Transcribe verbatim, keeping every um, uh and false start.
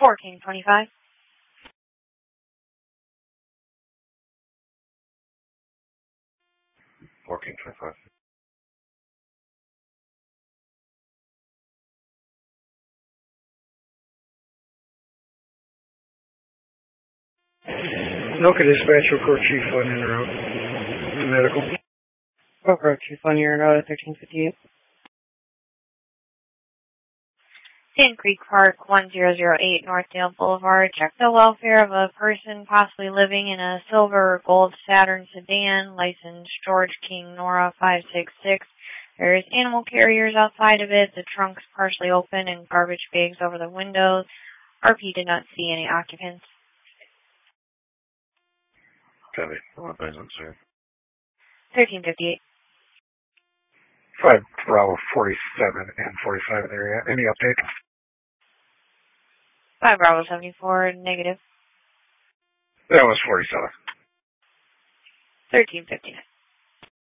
fourteen twenty-five. fourteen twenty-five. Noka Dispatch, report Chief one en route to medical. Report Chief one, you're en route at thirteen fifty-eight. Sand Creek Park, one zero zero eight Northdale Boulevard. Check the welfare of a person possibly living in a silver or gold Saturn sedan, license George King Nora five six six. There's animal carriers outside of it, the trunk's partially open, and garbage bags over the windows. R P did not see any occupants. Copy. One thousand, sir. thirteen fifty-eight. five Bravo forty-seven and forty-five in the area. Any update? five Bravo seventy-four, negative. That was forty-seven. thirteen fifty-nine.